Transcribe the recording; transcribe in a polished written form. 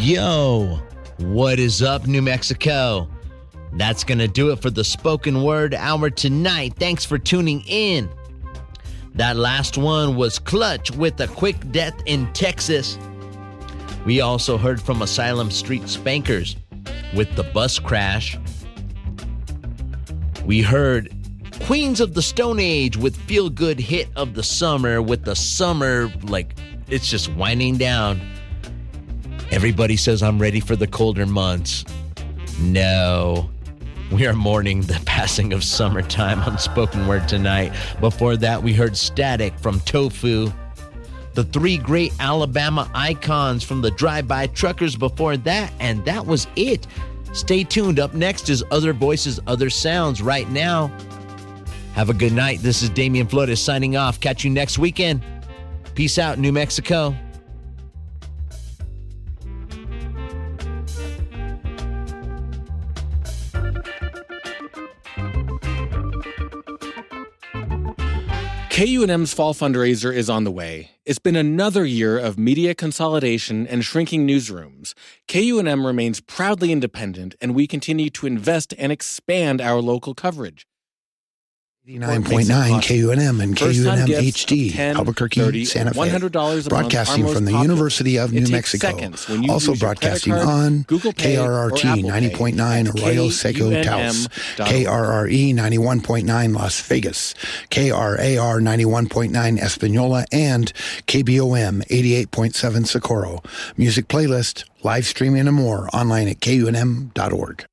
Yo, what is up, New Mexico? That's going to do it for the Spoken Word Hour tonight. Thanks for tuning in. That last one was Clutch with a quick death in Texas. We also heard from Asylum Street Spankers with the bus crash. We heard Queens of the Stone Age with Feel Good Hit of the Summer, with the summer, like, it's just winding down. Everybody says I'm ready for the colder months. No. We are mourning the passing of summertime on Spoken Word tonight. Before that, we heard Static from Tofu. The three great Alabama icons from the Drive-By Truckers before that, and that was it. Stay tuned. Up next is Other Voices, Other Sounds. Right now, have a good night. This is Damian Flores signing off. Catch you next weekend. Peace out, New Mexico. KUNM's fall fundraiser is on the way. It's been another year of media consolidation and shrinking newsrooms. KUNM remains proudly independent, and we continue to invest and expand our local coverage. 89.9 KUNM and KUNM HD, Albuquerque, Santa Fe. $100 broadcasting from the University of New Mexico. Also broadcasting on KRRT 90.9 Arroyo Seco Taos, KRRE 91.9 Las Vegas, KRAR 91.9 Espanola, and KBOM 88.7 Socorro. Music playlist, live streaming, and more online at KUNM.org.